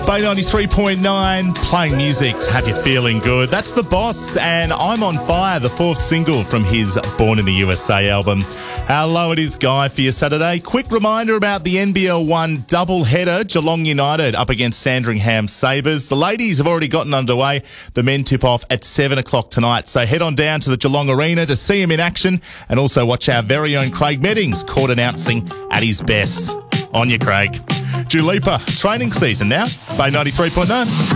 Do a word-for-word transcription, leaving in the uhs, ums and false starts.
Bay ninety-three point nine, playing music to have you feeling good. That's The Boss and I'm on Fire, the fourth single from his Born in the U S A album. Hello, it is Guy for your Saturday. Quick reminder about the N B L one double header. Geelong United up against Sandringham Sabres. The ladies have already gotten underway. The men tip off at seven o'clock tonight. So head on down to the Geelong Arena to see him in action and also watch our very own Craig Meddings caught announcing at his best. On you, Craig. Dua Lipa, training season now. Bay ninety-three point nine.